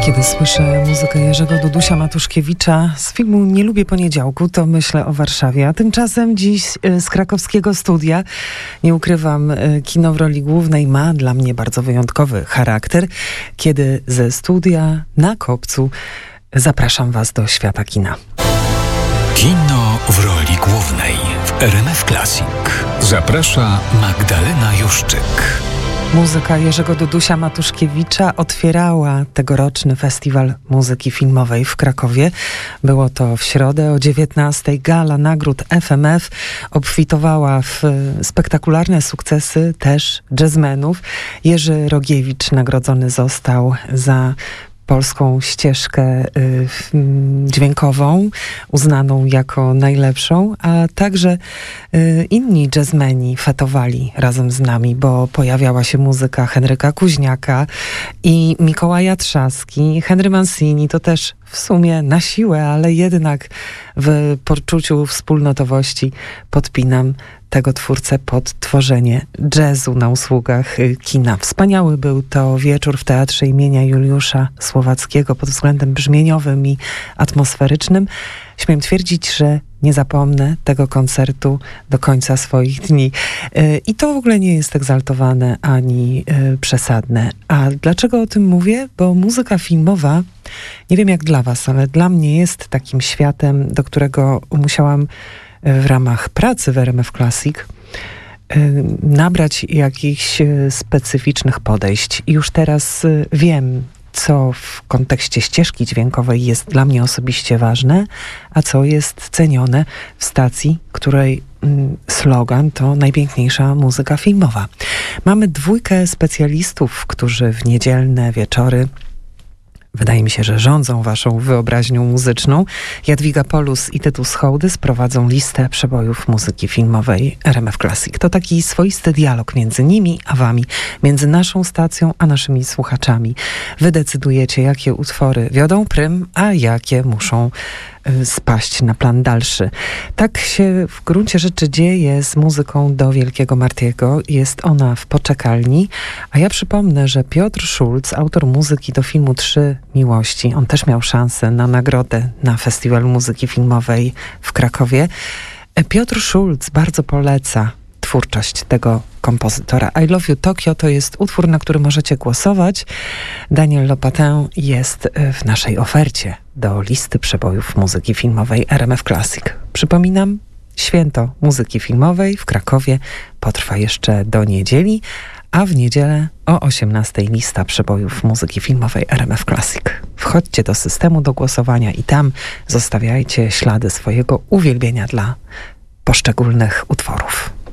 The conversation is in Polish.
Kiedy słyszę muzykę Jerzego Dudusia Matuszkiewicza z filmu Nie lubię poniedziałku, to myślę o Warszawie. A tymczasem dziś z krakowskiego studia, nie ukrywam, kino w roli głównej ma dla mnie bardzo wyjątkowy charakter, kiedy ze studia na Kopcu zapraszam Was do świata kina. Kino w roli głównej w RMF Classic. Zaprasza Magdalena Juszczyk. Muzyka Jerzego Dudusia Matuszkiewicza otwierała tegoroczny Festiwal Muzyki Filmowej w Krakowie. Było to w środę o 19:00. Gala nagród FMF obfitowała w spektakularne sukcesy też jazzmenów. Jerzy Rogiewicz nagrodzony został za polską ścieżkę dźwiękową, uznaną jako najlepszą, a także inni jazzmeni fetowali razem z nami, bo pojawiała się muzyka Henryka Kuźniaka i Mikołaja Trzaski. Henry Mancini to też w sumie na siłę, ale jednak w poczuciu wspólnotowości podpinam tego twórcę pod tworzenie jazzu na usługach kina. Wspaniały był to wieczór w Teatrze imienia Juliusza Słowackiego pod względem brzmieniowym i atmosferycznym. Śmiem twierdzić, że nie zapomnę tego koncertu do końca swoich dni. I to w ogóle nie jest egzaltowane ani przesadne. A dlaczego o tym mówię? Bo muzyka filmowa, nie wiem jak dla Was, ale dla mnie jest takim światem, do którego musiałam w ramach pracy w RMF Classic nabrać jakichś specyficznych podejść. I już teraz wiem, co w kontekście ścieżki dźwiękowej jest dla mnie osobiście ważne, a co jest cenione w stacji, której slogan to najpiękniejsza muzyka filmowa. Mamy dwójkę specjalistów, którzy w niedzielne wieczory, wydaje mi się, że rządzą waszą wyobraźnią muzyczną. Jadwiga Polus i Tytus Hołdys prowadzą listę przebojów muzyki filmowej RMF Classic. To taki swoisty dialog między nimi a wami, między naszą stacją a naszymi słuchaczami. Wy decydujecie, jakie utwory wiodą prym, a jakie muszą spaść na plan dalszy. Tak się w gruncie rzeczy dzieje z muzyką do Wielkiego Martiego. Jest ona w poczekalni, a ja przypomnę, że Piotr Szulc, autor muzyki do filmu Trzy Miłości, on też miał szansę na nagrodę na Festiwalu Muzyki Filmowej w Krakowie. Piotr Szulc bardzo poleca twórczość tego kompozytora. I Love You Tokyo to jest utwór, na który możecie głosować. Daniel Lopatin jest w naszej ofercie do listy przebojów muzyki filmowej RMF Classic. Przypominam, święto muzyki filmowej w Krakowie potrwa jeszcze do niedzieli, a w niedzielę o 18:00 lista przebojów muzyki filmowej RMF Classic. Wchodźcie do systemu do głosowania i tam zostawiajcie ślady swojego uwielbienia dla poszczególnych utworów.